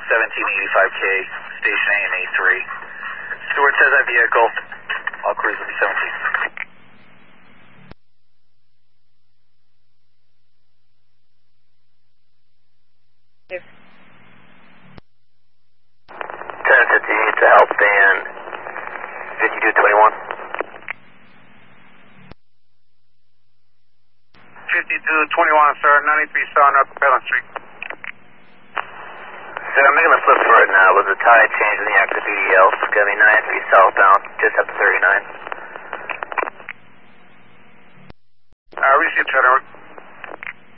1785K, station AMA 3. Stewart says that vehicle. All crews will be 17. Yes. 1050, you need to help band 5221. 5221, sir, 93 South Upper Pelham Street. Sir, I'm making the flips right now with the tide change in the active BDL. It's going to be 93 southbound, just up to 39. Received, Trevor.